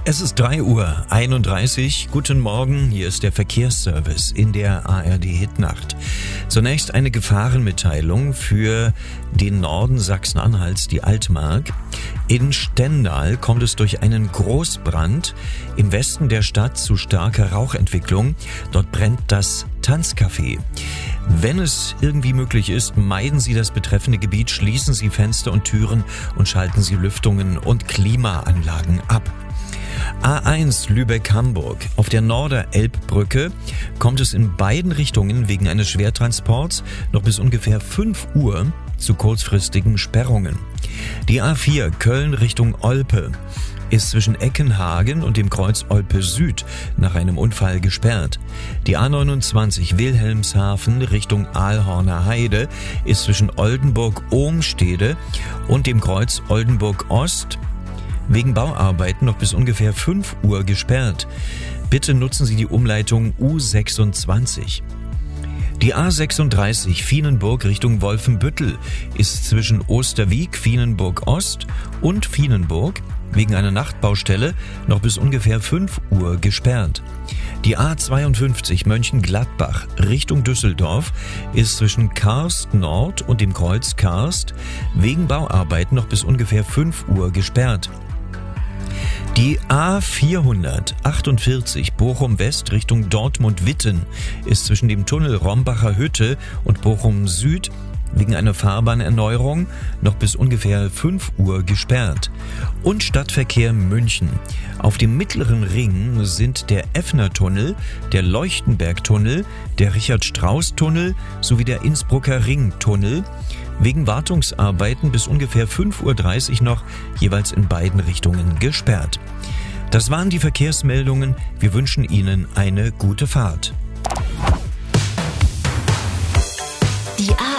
Es ist 3:31 Uhr. Guten Morgen, hier ist der Verkehrsservice in der ARD Hitnacht. Zunächst eine Gefahrenmitteilung für den Norden Sachsen-Anhalts, die Altmark. In Stendal kommt es durch einen Großbrand im Westen der Stadt zu starker Rauchentwicklung. Dort brennt das Tanzcafé. Wenn es irgendwie möglich ist, meiden Sie das betreffende Gebiet, schließen Sie Fenster und Türen und schalten Sie Lüftungen und Klimaanlagen ab. A1 Lübeck-Hamburg. Auf der Norderelbbrücke kommt es in beiden Richtungen wegen eines Schwertransports noch bis ungefähr 5 Uhr zu kurzfristigen Sperrungen. Die A4 Köln Richtung Olpe ist zwischen Eckenhagen und dem Kreuz Olpe Süd nach einem Unfall gesperrt. Die A29 Wilhelmshaven Richtung Aalhorner Heide ist zwischen Oldenburg-Ohmstede und dem Kreuz Oldenburg Ost wegen Bauarbeiten noch bis ungefähr 5 Uhr gesperrt. Bitte nutzen Sie die Umleitung U26. Die A36 Vienenburg Richtung Wolfenbüttel ist zwischen Osterwieck, Vienenburg Ost und Vienenburg wegen einer Nachtbaustelle noch bis ungefähr 5 Uhr gesperrt. Die A52 Mönchengladbach Richtung Düsseldorf ist zwischen Karst Nord und dem Kreuz Karst wegen Bauarbeiten noch bis ungefähr 5 Uhr gesperrt. Die A448 Bochum West Richtung Dortmund-Witten ist zwischen dem Tunnel Rombacher Hütte und Bochum Süd wegen einer Fahrbahnerneuerung noch bis ungefähr 5 Uhr gesperrt. Und Stadtverkehr München. Auf dem mittleren Ring sind der Effner-Tunnel, der Leuchtenberg-Tunnel, der Richard-Strauss-Tunnel sowie der Innsbrucker Ringtunnel wegen Wartungsarbeiten bis ungefähr 5:30 Uhr noch jeweils in beiden Richtungen gesperrt. Das waren die Verkehrsmeldungen. Wir wünschen Ihnen eine gute Fahrt.